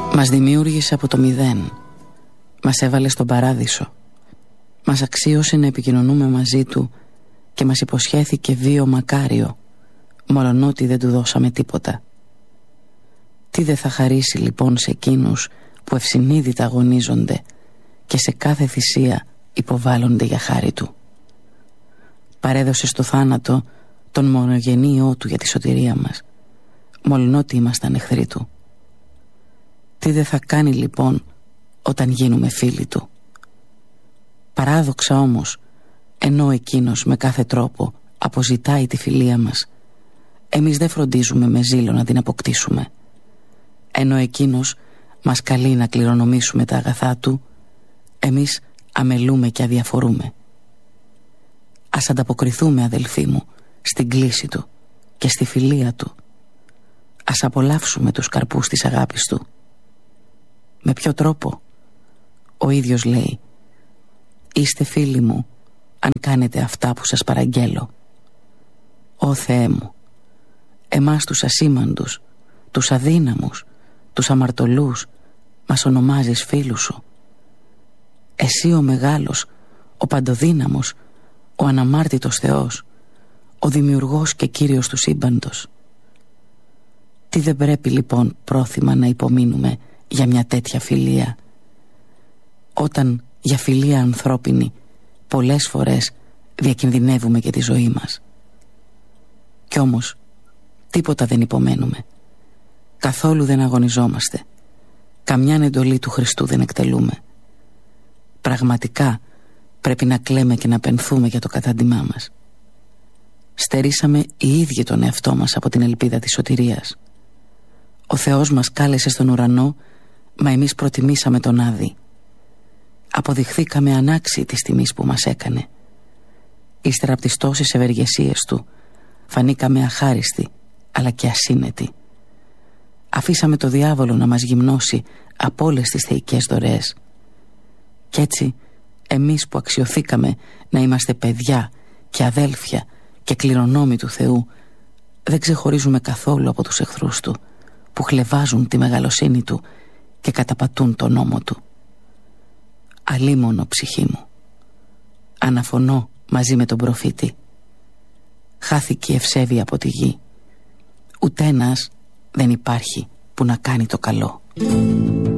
Μας δημιούργησε από το μηδέν. Μας έβαλε στον παράδεισο. Μας αξίωσε να επικοινωνούμε μαζί του και μας υποσχέθηκε βίο μακάριο, μολονότι δεν του δώσαμε τίποτα. Τι δεν θα χαρίσει λοιπόν σε εκείνους που ευσυνείδητα αγωνίζονται και σε κάθε θυσία υποβάλλονται για χάρη του. Παρέδωσε στο θάνατο τον μονογενή Υιό του για τη σωτηρία μας, μολονότι ήμασταν εχθροί του. Τι δεν θα κάνει λοιπόν όταν γίνουμε φίλοι του. Παράδοξα όμως, ενώ εκείνος με κάθε τρόπο αποζητάει τη φιλία μας, εμείς δεν φροντίζουμε με ζήλο να την αποκτήσουμε. Ενώ εκείνος μας καλεί να κληρονομήσουμε τα αγαθά του, εμείς αμελούμε και αδιαφορούμε. Ας ανταποκριθούμε, αδελφοί μου, στην κλήση του και στη φιλία του. Ας απολαύσουμε τους καρπούς της αγάπης του. Με ποιο τρόπο? Ο ίδιος λέει: «Είστε φίλοι μου αν κάνετε αυτά που σας παραγγέλω». Ω Θεέ μου, εμάς τους ασήμαντους, τους αδύναμους, τους αμαρτωλούς μας ονομάζεις φίλους σου. Εσύ ο μεγάλος, ο παντοδύναμος, ο αναμάρτητος Θεός, ο δημιουργός και Κύριος του σύμπαντος. Τι δεν πρέπει λοιπόν πρόθυμα να υπομείνουμε για μια τέτοια φιλία, όταν για φιλία ανθρώπινη πολλές φορές διακινδυνεύουμε και τη ζωή μας. Κι όμως τίποτα δεν υπομένουμε, καθόλου δεν αγωνιζόμαστε, καμιάν εντολή του Χριστού δεν εκτελούμε. Πραγματικά πρέπει να κλαίμε και να πενθούμε για το κατάντημά μας. Στερήσαμε οι ίδιοι τον εαυτό μας από την ελπίδα της σωτηρίας. Ο Θεός μας κάλεσε στον ουρανό, μα εμείς προτιμήσαμε τον Άδη. Αποδειχθήκαμε ανάξιοι της τιμής που μας έκανε. Ύστερα από τις τόσες ευεργεσίες του, φανήκαμε αχάριστοι αλλά και ασύνετοι. Αφήσαμε το διάβολο να μας γυμνώσει από όλες τις θεϊκές δωρεές. Κι έτσι εμείς που αξιωθήκαμε να είμαστε παιδιά και αδέλφια και κληρονόμοι του Θεού, δεν ξεχωρίζουμε καθόλου από τους εχθρούς του, που χλευάζουν τη μεγαλοσύνη του και καταπατούν τον νόμο του. Αλίμονο, ψυχή μου, αναφωνώ μαζί με τον προφήτη. Χάθηκε η ευσέβεια από τη γη. Ουτε ένας δεν υπάρχει που να κάνει το καλό.